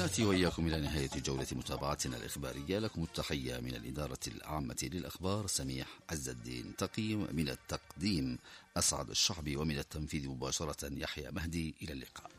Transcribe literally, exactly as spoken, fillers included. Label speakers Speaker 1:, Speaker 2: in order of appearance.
Speaker 1: نأتي وإياكم إلى نهاية جولة متابعتنا الإخبارية. لكم التحية من الإدارة العامة للأخبار سميح عز الدين تقيم، من التقديم أسعد الشعبي، ومن التنفيذ مباشرة يحيى مهدي. إلى اللقاء.